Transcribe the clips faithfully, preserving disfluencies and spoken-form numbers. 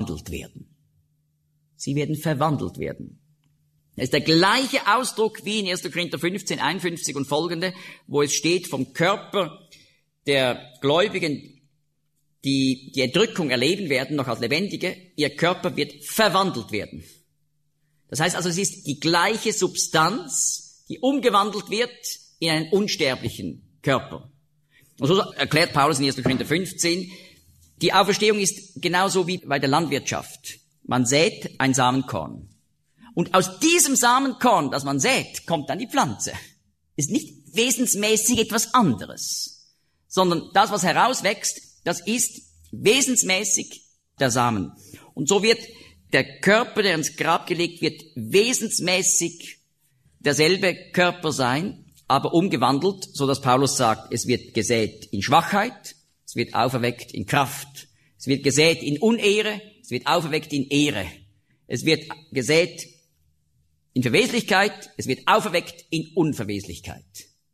verwandelt werden. Sie werden verwandelt werden. Das ist der gleiche Ausdruck wie in erster Korinther fünfzehn, einundfünfzig und folgende, wo es steht vom Körper der Gläubigen, die die Entrückung erleben werden, noch als Lebendige, ihr Körper wird verwandelt werden. Das heißt also, es ist die gleiche Substanz, die umgewandelt wird in einen unsterblichen Körper. Und so erklärt Paulus in erster Korinther fünfzehn, die Auferstehung ist genauso wie bei der Landwirtschaft. Man sät ein Samenkorn. Und aus diesem Samenkorn, das man sät, kommt dann die Pflanze. Ist nicht wesensmäßig etwas anderes, sondern das, was herauswächst, das ist wesensmäßig der Samen. Und so wird der Körper, der ins Grab gelegt wird, wesensmäßig derselbe Körper sein, aber umgewandelt, so dass Paulus sagt, es wird gesät in Schwachheit, es wird auferweckt in Kraft, es wird gesät in Unehre, es wird auferweckt in Ehre, es wird gesät in Verweslichkeit, es wird auferweckt in Unverweslichkeit.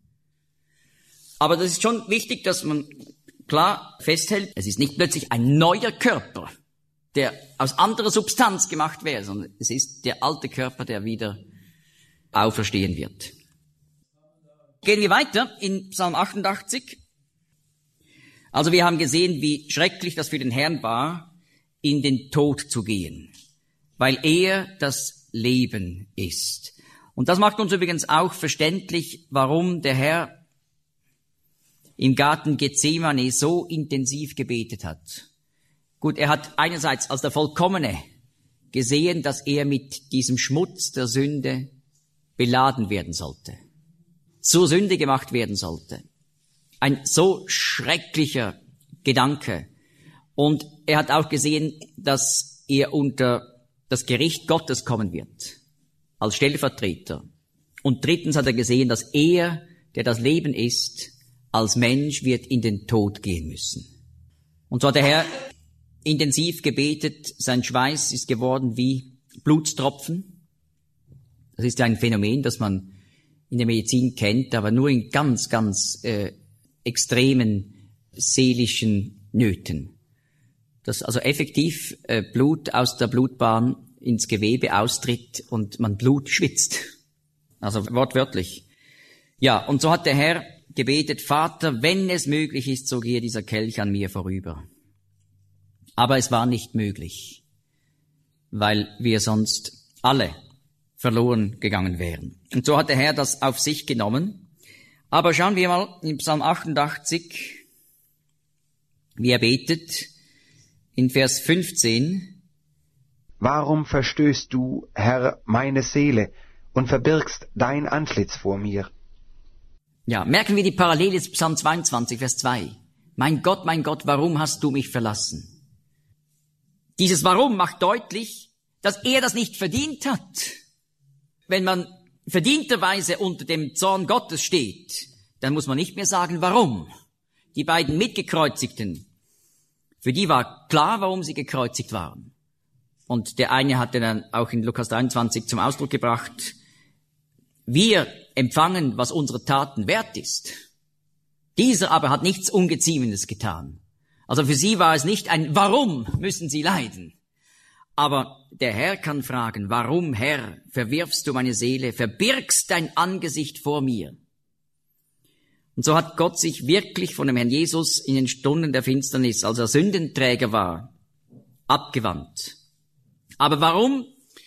Aber das ist schon wichtig, dass man klar festhält, es ist nicht plötzlich ein neuer Körper, der aus anderer Substanz gemacht wäre, sondern es ist der alte Körper, der wieder auferstehen wird. Gehen wir weiter in Psalm achtundachtzig. Also wir haben gesehen, wie schrecklich das für den Herrn war, in den Tod zu gehen, weil er das Leben ist. Und das macht uns übrigens auch verständlich, warum der Herr im Garten Gethsemane so intensiv gebetet hat. Gut, er hat einerseits als der Vollkommene gesehen, dass er mit diesem Schmutz der Sünde beladen werden sollte, zur Sünde gemacht werden sollte. Ein so schrecklicher Gedanke. Und er hat auch gesehen, dass er unter das Gericht Gottes kommen wird, als Stellvertreter. Und drittens hat er gesehen, dass er, der das Leben ist, als Mensch wird in den Tod gehen müssen. Und so hat der Herr intensiv gebetet, sein Schweiß ist geworden wie Blutstropfen. Das ist ja ein Phänomen, das man in der Medizin kennt, aber nur in ganz, ganz äh, extremen seelischen Nöten. Dass also effektiv äh, Blut aus der Blutbahn ins Gewebe austritt und man Blut schwitzt. Also wortwörtlich. Ja, und so hat der Herr gebetet, Vater, wenn es möglich ist, so gehe dieser Kelch an mir vorüber. Aber es war nicht möglich, weil wir sonst alle verloren gegangen wären. Und so hat der Herr das auf sich genommen. Aber schauen wir mal in Psalm achtundachtzig, wie er betet, in Vers fünfzehn. Warum verstößt du, Herr, meine Seele und verbirgst dein Antlitz vor mir? Ja, merken wir die Parallele zu Psalm zweiundzwanzig, Vers zwei. Mein Gott, mein Gott, warum hast du mich verlassen? Dieses Warum macht deutlich, dass er das nicht verdient hat. Wenn man verdienterweise unter dem Zorn Gottes steht, dann muss man nicht mehr sagen, warum. Die beiden Mitgekreuzigten, für die war klar, warum sie gekreuzigt waren. Und der eine hatte dann auch in Lukas dreiundzwanzig zum Ausdruck gebracht, wir empfangen, was unsere Taten wert ist. Dieser aber hat nichts Ungeziemendes getan. Also für sie war es nicht ein Warum müssen sie leiden. Aber der Herr kann fragen, warum, Herr, verwirfst du meine Seele, verbirgst dein Angesicht vor mir? Und so hat Gott sich wirklich von dem Herrn Jesus in den Stunden der Finsternis, als er Sündenträger war, abgewandt. Aber warum?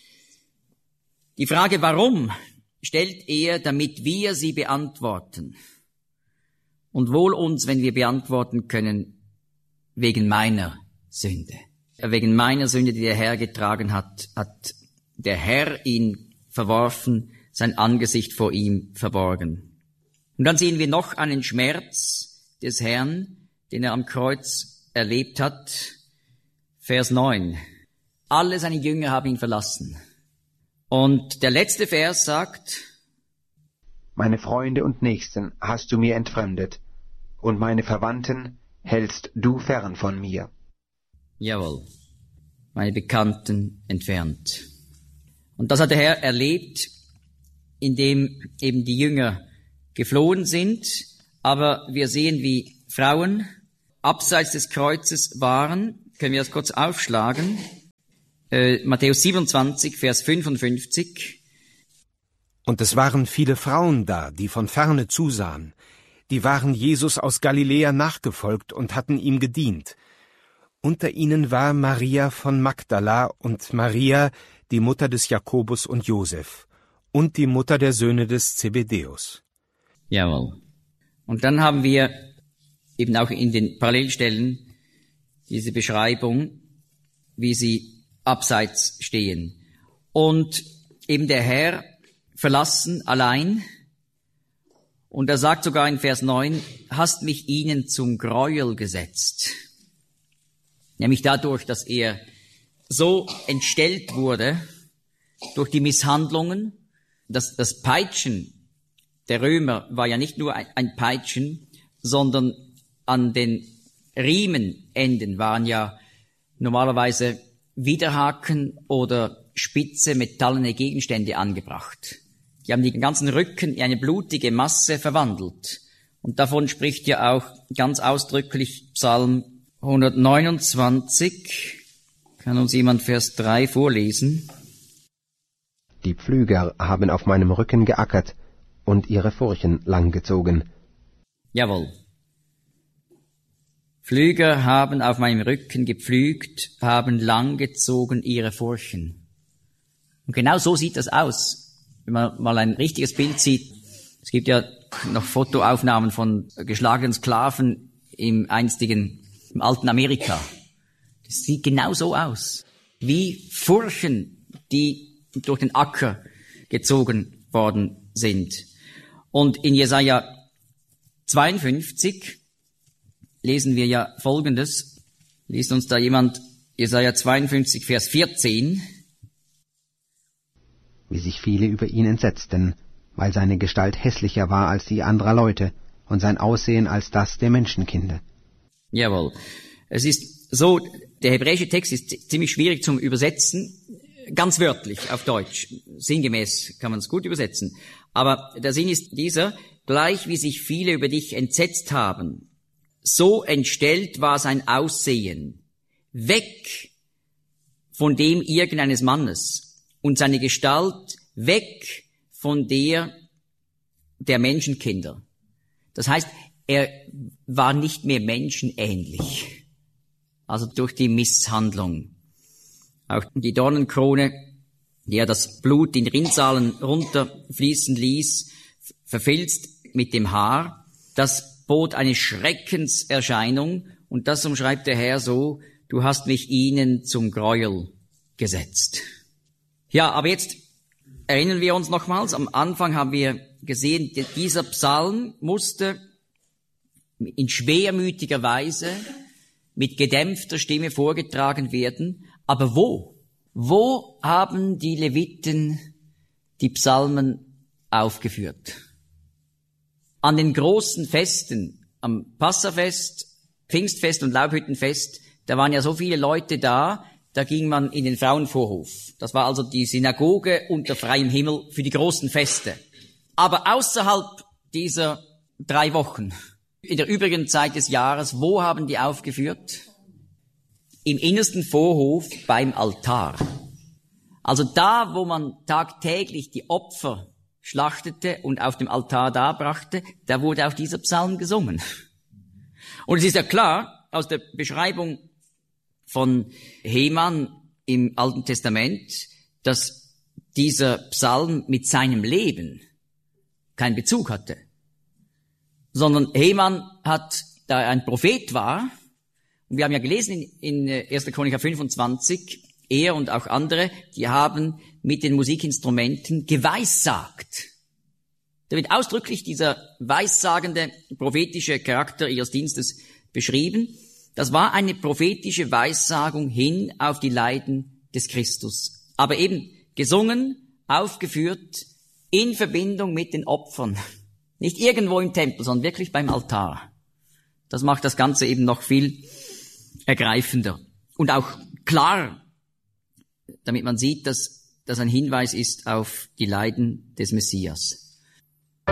Die Frage warum stellt er, damit wir sie beantworten. Und wohl uns, wenn wir beantworten können, wegen meiner Sünde. Wegen meiner Sünde, die der Herr getragen hat, hat der Herr ihn verworfen, sein Angesicht vor ihm verborgen. Und dann sehen wir noch einen Schmerz des Herrn, den er am Kreuz erlebt hat. Vers neun. Alle seine Jünger haben ihn verlassen. Und der letzte Vers sagt, meine Freunde und Nächsten hast du mir entfremdet, und meine Verwandten hältst du fern von mir. Jawohl, meine Bekannten entfernt. Und das hat der Herr erlebt, indem eben die Jünger geflohen sind, aber wir sehen, wie Frauen abseits des Kreuzes waren. Können wir das kurz aufschlagen? Äh, Matthäus siebenundzwanzig, Vers fünfundfünfzig. Und es waren viele Frauen da, die von ferne zusahen. Die waren Jesus aus Galiläa nachgefolgt und hatten ihm gedient. Unter ihnen war Maria von Magdala und Maria, die Mutter des Jakobus und Josef, und die Mutter der Söhne des Zebedäus. Jawohl. Und dann haben wir eben auch in den Parallelstellen diese Beschreibung, wie sie abseits stehen. Und eben der Herr verlassen, allein. Und er sagt sogar in Vers neun, hast mich ihnen zum Gräuel gesetzt. Nämlich dadurch, dass er so entstellt wurde durch die Misshandlungen. Das, das Peitschen der Römer war ja nicht nur ein, ein Peitschen, sondern an den Riemenenden waren ja normalerweise Widerhaken oder spitze metallene Gegenstände angebracht. Die haben den ganzen Rücken in eine blutige Masse verwandelt. Und davon spricht ja auch ganz ausdrücklich Psalm hundertneunundzwanzig. Kann uns jemand Vers drei vorlesen? Die Pflüger haben auf meinem Rücken geackert und ihre Furchen langgezogen. Jawohl. Pflüger haben auf meinem Rücken gepflügt, haben langgezogen ihre Furchen. Und genau so sieht das aus. Wenn man mal ein richtiges Bild sieht, es gibt ja noch Fotoaufnahmen von geschlagenen Sklaven im einstigen, im alten Amerika. Das sieht genau so aus. Wie Furchen, die durch den Acker gezogen worden sind. Und in Jesaja zweiundfünfzig lesen wir ja Folgendes. Liest uns da jemand Jesaja zweiundfünfzig, Vers vierzehn. Wie sich viele über ihn entsetzten, weil seine Gestalt hässlicher war als die anderer Leute und sein Aussehen als das der Menschenkinder. Jawohl. Es ist so, der hebräische Text ist ziemlich schwierig zum Übersetzen, ganz wörtlich auf Deutsch. Sinngemäß kann man es gut übersetzen. Aber der Sinn ist dieser, gleich wie sich viele über dich entsetzt haben, so entstellt war sein Aussehen, weg von dem irgendeines Mannes und seine Gestalt weg von der der Menschenkinder. Das heißt, er war nicht mehr menschenähnlich. Also durch die Misshandlung. Auch die Dornenkrone, die er das Blut in Rinnsalen runterfließen ließ, verfilzt mit dem Haar, das bot eine Schreckenserscheinung, und das umschreibt der Herr so, du hast mich ihnen zum Gräuel gesetzt. Ja, aber jetzt erinnern wir uns nochmals, am Anfang haben wir gesehen, dieser Psalm musste in schwermütiger Weise mit gedämpfter Stimme vorgetragen werden. Aber wo? Wo haben die Leviten die Psalmen aufgeführt? An den großen Festen, am Passafest, Pfingstfest und Laubhüttenfest, da waren ja so viele Leute da, da ging man in den Frauenvorhof. Das war also die Synagoge unter freiem Himmel für die großen Feste. Aber außerhalb dieser drei Wochen, in der übrigen Zeit des Jahres, wo haben die aufgeführt? Im innersten Vorhof beim Altar. Also da, wo man tagtäglich die Opfer schlachtete und auf dem Altar darbrachte, da wurde auch dieser Psalm gesungen. Und es ist ja klar, aus der Beschreibung von Heman im Alten Testament, dass dieser Psalm mit seinem Leben keinen Bezug hatte, sondern Heman hat, da er ein Prophet war, und wir haben ja gelesen in, in erster Chroniker fünfundzwanzig, er und auch andere, die haben mit den Musikinstrumenten geweissagt. Da wird ausdrücklich dieser weissagende prophetische Charakter ihres Dienstes beschrieben. Das war eine prophetische Weissagung hin auf die Leiden des Christus. Aber eben gesungen, aufgeführt, in Verbindung mit den Opfern. Nicht irgendwo im Tempel, sondern wirklich beim Altar. Das macht das Ganze eben noch viel ergreifender. Und auch klar, damit man sieht, dass das ein Hinweis ist auf die Leiden des Messias.